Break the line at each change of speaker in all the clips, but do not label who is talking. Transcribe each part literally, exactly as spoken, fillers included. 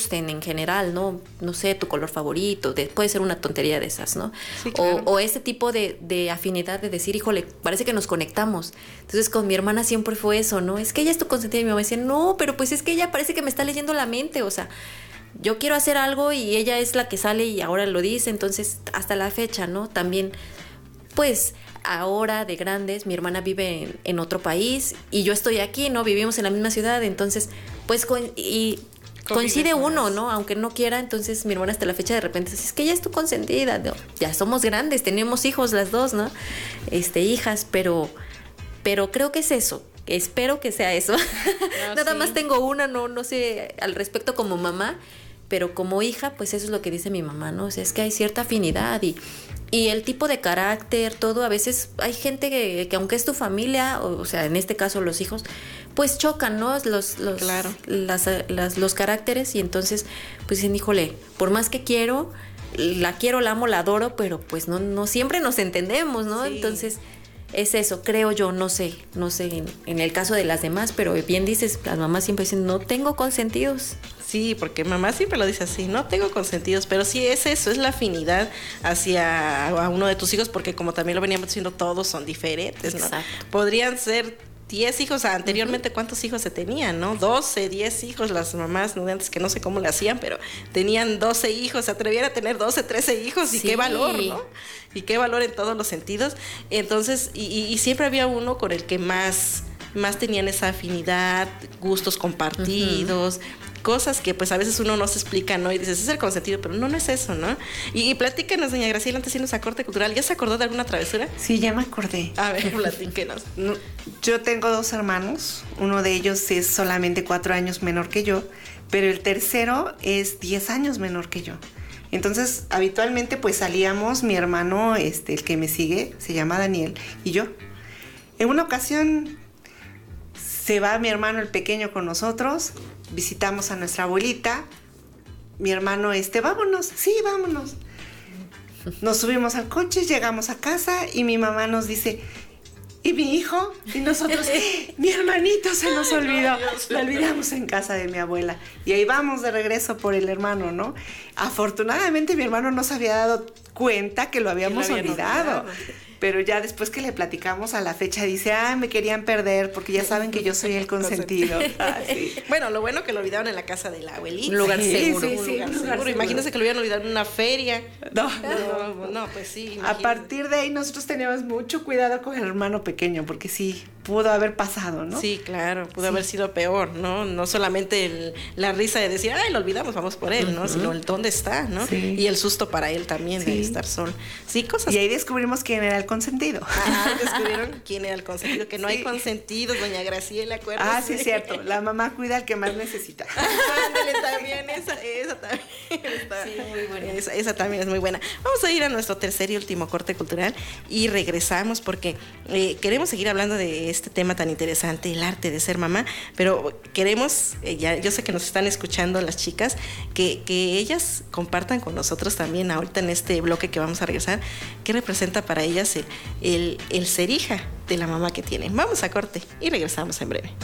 gusten en general, ¿no? No sé, tu color favorito, de, puede ser una tontería de esas, ¿no?
Sí, claro.
O, o ese tipo de, de afinidad de decir, híjole, parece que nos conectamos. Entonces con mi hermana siempre fue eso, ¿no? Es que ella es tu consentida, y mi mamá decía, no, pero pues es que ella parece que me está leyendo la mente, o sea, yo quiero hacer algo y ella es la que sale y ahora lo dice, entonces hasta la fecha, ¿no? También, pues... Ahora de grandes, mi hermana vive en, en otro país y yo estoy aquí, ¿no? Vivimos en la misma ciudad, entonces, pues, co- y coincide uno, ¿no? Aunque no quiera, entonces mi hermana hasta la fecha de repente dice, es que ella es tu consentida, ¿no? Ya somos grandes, tenemos hijos las dos, ¿no? Este, hijas, pero, pero creo que es eso. Espero que sea eso. No, Nada sí. más tengo una, no, no sé al respecto como mamá, pero como hija, pues eso es lo que dice mi mamá, ¿no? O sea, es que hay cierta afinidad y... Y el tipo de carácter, todo, a veces hay gente que, que aunque es tu familia, o, o sea, en este caso los hijos, pues chocan, ¿no? Los, los,
claro.
las, las, los caracteres y entonces, pues dicen, híjole, por más que quiero, la quiero, la amo, la adoro, pero pues no, no siempre nos entendemos, ¿no?
Sí.
Entonces, es eso, creo yo, no sé, no sé en, en el caso de las demás, pero bien dices, las mamás siempre dicen, no tengo consentidos.
Sí, porque mamá siempre lo dice así, no tengo consentidos, pero sí es eso, es la afinidad hacia a uno de tus hijos, porque como también lo veníamos diciendo, todos son diferentes, ¿no?
Exacto.
Podrían ser diez hijos, anteriormente, uh-huh. ¿cuántos hijos se tenían, no? doce, diez hijos, las mamás, ¿no? Antes que no sé cómo le hacían, pero tenían doce hijos, se atrevían a tener doce, trece hijos, y sí. qué valor, ¿no? Y qué valor en todos los sentidos. Entonces, y, y, y siempre había uno con el que más, más tenían esa afinidad, gustos compartidos, uh-huh. cosas que pues a veces uno no se explica, ¿no? Y dices, es el consentido, pero no, no es eso, ¿no? Y, y platícanos, doña Graciela, antes de irnos a corte cultural, ¿ya se acordó de alguna travesura?
Sí, ya me acordé.
A ver, platíquenos.
Yo tengo dos hermanos, uno de ellos es solamente cuatro años menor que yo, pero el tercero es diez años menor que yo. Entonces, habitualmente pues salíamos, mi hermano, este, el que me sigue, se llama Daniel, y yo. En una ocasión se va mi hermano el pequeño con nosotros, visitamos a nuestra abuelita, mi hermano, este, vámonos, sí, vámonos. Nos subimos al coche, llegamos a casa y mi mamá nos dice, ¿y mi hijo? Y nosotros, mi hermanito se nos olvidó. Lo olvidamos en casa de mi abuela. Y ahí vamos de regreso por el hermano, ¿no? Afortunadamente mi hermano no se había dado cuenta que lo habíamos olvidado. olvidado. Pero ya después que le platicamos a la fecha, dice, ah, me querían perder porque ya saben que yo soy el consentido. Ah, sí.
Bueno, lo bueno que lo olvidaron en la casa de la abuelita.
Un lugar
sí,
seguro.
Sí, sí,
un
sí,
lugar
un
seguro.
lugar seguro. Imagínense que lo hubieran olvidado en una feria.
No,
no, no, no pues sí. Imagínense.
A partir de ahí nosotros teníamos mucho cuidado con el hermano pequeño porque sí, pudo haber pasado, ¿no?
Sí, claro, pudo
sí.
haber sido peor, ¿no? No solamente el, la risa de decir, ay, lo olvidamos, vamos por él, ¿no? Uh-huh. Sino el dónde está, ¿no? Sí. Y el susto para él también sí. de estar solo. Sí, cosas.
Y ahí descubrimos quién era el consentido.
Ah, descubrieron quién era el consentido, que no sí. hay consentidos, doña Graciela, ¿acuerdas?
Ah, sí, es cierto. La mamá cuida al que más necesita.
Ándale, también, esa, esa también está. Sí, muy buena. Esa, esa también es muy buena. Vamos a ir a nuestro tercer y último corte cultural y regresamos porque eh, queremos seguir hablando de este tema tan interesante, el arte de ser mamá, pero queremos, eh, ya, yo sé que nos están escuchando las chicas, que, que ellas compartan con nosotros también ahorita en este bloque que vamos a regresar, qué representa para ellas el, el, el ser hija de la mamá que tienen. Vamos a corte y regresamos en breve.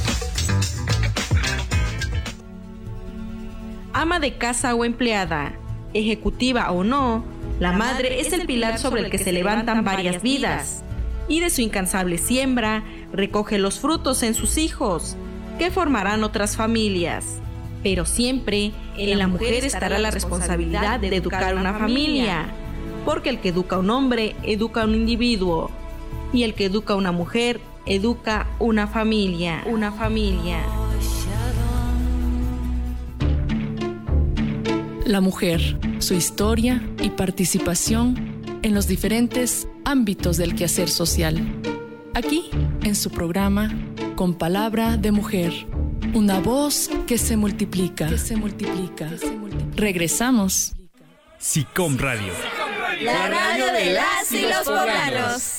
Ama de casa o empleada, ejecutiva o no, la madre es el pilar sobre el que se levantan varias vidas, y de su incansable siembra recoge los frutos en sus hijos, que formarán otras familias. Pero siempre en la mujer estará la responsabilidad de educar una familia, porque el que educa a un hombre educa a un individuo, y el que educa a una mujer educa una familia, una familia.
La mujer, su historia y participación en los diferentes ámbitos del quehacer social. Aquí, en su programa, Con Palabra de Mujer, una voz que se multiplica, que se multiplica. Que se multiplica. Regresamos.
SICOM Radio.
La radio de las y los poblanos.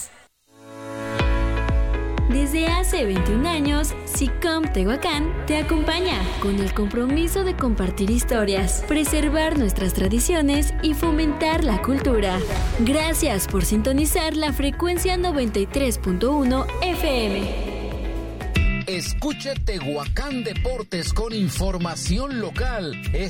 Desde hace veintiún años, SICOM Tehuacán te acompaña con el compromiso de compartir historias, preservar nuestras tradiciones y fomentar la cultura. Gracias por sintonizar la frecuencia noventa y tres punto uno F M.
Escuche Tehuacán Deportes con información local.